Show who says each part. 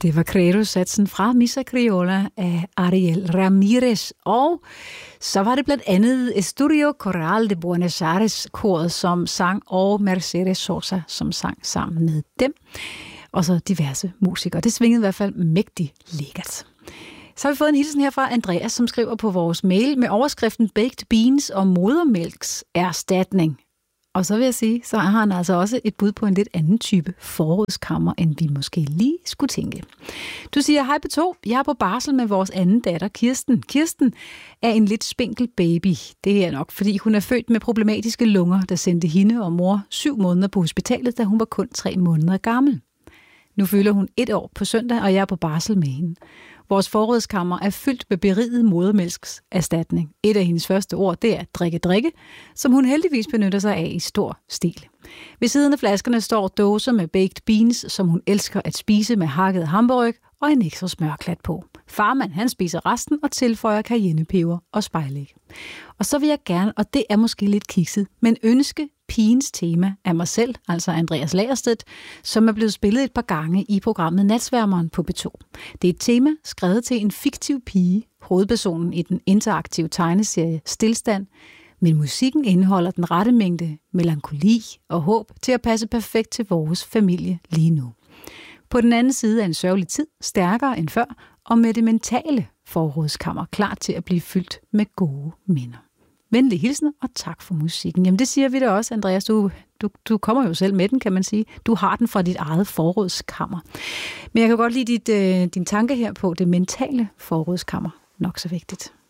Speaker 1: Det var Credo-satsen fra Missa Criolla af Ariel Ramirez. Og så var det blandt andet Estudio Coral de Buenos Aires-koret, som sang, og Mercedes Sosa, som sang sammen med dem. Og så diverse musikere. Det svingede i hvert fald mægtigt lækkert. Så har vi fået en hilsen her fra Andreas, som skriver på vores mail med overskriften Baked Beans og modermælks erstatning. Og så vil jeg sige, så har han altså også et bud på en lidt anden type forrådskammer, end vi måske lige skulle tænke. Du siger, hej P2, jeg er på barsel med vores anden datter, Kirsten. Kirsten er en lidt spinkel baby. Det er nok, fordi hun er født med problematiske lunger, der sendte hende og mor 7 måneder på hospitalet, da hun var kun 3 måneder gammel. Nu fylder hun 1 år på søndag, og jeg er på barsel med hende. Vores forrådskammer er fyldt med beriget modermælkserstatning. Et af hendes første ord, det er drikke, som hun heldigvis benytter sig af i stor stil. Ved siden af flaskerne står dåser med baked beans, som hun elsker at spise med hakket hamburg og en ekstra smørklat på. Farmand, han spiser resten og tilføjer cayennepeber og spejlæg. Og så vil jeg gerne, og det er måske lidt kikset, men ønske pigens tema af mig selv, altså Andreas Lagerstedt, som er blevet spillet et par gange i programmet Natsværmeren på P2. Det er et tema skrevet til en fiktiv pige, hovedpersonen i den interaktive tegneserie Stilstand, men musikken indeholder den rette mængde melankoli og håb til at passe perfekt til vores familie lige nu. På den anden side er en sørgelig tid, stærkere end før, og med det mentale forrådskammer klar til at blive fyldt med gode minder. Venlig hilsen, og tak for musikken. Jamen det siger vi da også, Andreas. Du kommer jo selv med den, kan man sige. Du har den fra dit eget forrådskammer. Men jeg kan godt lide din tanke her på det mentale forrådskammer. Nok så vigtigt.